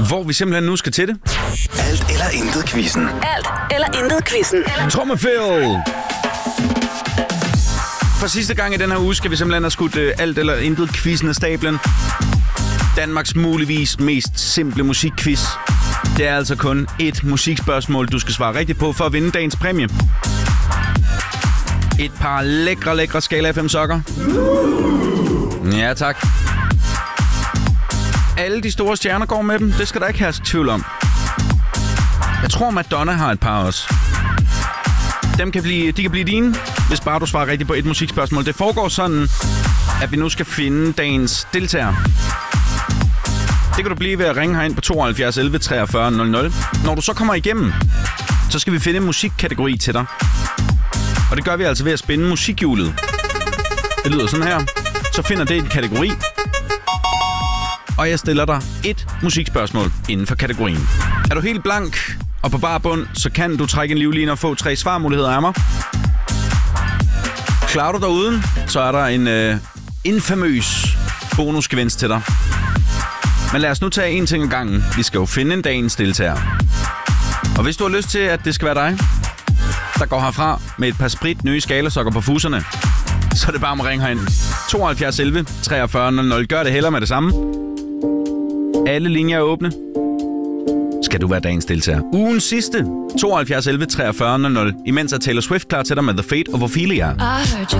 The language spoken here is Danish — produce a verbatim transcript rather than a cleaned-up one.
hvor vi simpelthen nu skal til det. Alt eller intet quizzen. Alt eller intet quizzen. Trommefil! For sidste gang i den her uge skal vi simpelthen have skudt uh, alt eller intet quizzen af stablen. Danmarks muligvis mest simple musikquiz. Det er altså kun et musikspørgsmål, du skal svare rigtigt på for at vinde dagens præmie. Et par lækre, lækre Skala F M sokker. Ja, tak. Alle de store stjerner går med dem. Det skal der ikke herske tvivl om. Jeg tror, Madonna har et par også. Dem kan blive, de kan blive dine, hvis bare du svarer rigtigt på et musikspørgsmål. Det foregår sådan, at vi nu skal finde dagens deltager. Det kan du blive ved at ringe herind på tooghalvfjerds elleve treogfyrre nul nul. Når du så kommer igennem, så skal vi finde en musikkategori til dig. Og det gør vi altså ved at spænde musikhjulet. Det lyder sådan her. Så finder det en kategori. Og jeg stiller dig et musikspørgsmål inden for kategorien. Er du helt blank og på bar bund, så kan du trække en livline og få tre svarmuligheder af mig. Klarer du dig uden, så er der en øh, infamøs bonusgevinst til dig. Men lad os nu tage en ting ad gangen. Vi skal jo finde en dagens deltager. Og hvis du har lyst til, at det skal være dig, der går herfra med et par sprit nye skalasokker på fuserne, så er det bare om at ringe herind. tooghalvfjerds elleve treogfyrre nul nul. Gør det heller med det samme. Alle linjer er åbne. Skal du være dagens deltager. Ugens sidste. tooghalvfjerds elleve treogfyrre nul nul. Imens er Taylor Swift klar til dig med The Fate of Ophelia. I heard you